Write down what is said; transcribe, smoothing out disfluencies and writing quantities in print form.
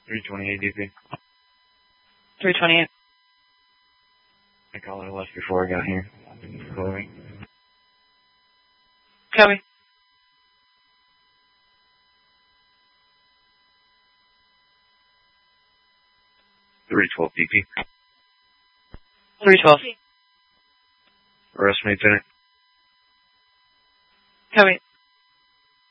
328 DP. 328. I called her left before I got here. I've been calling. Copy. DP. 312. Arrest me, Lieutenant. Copy.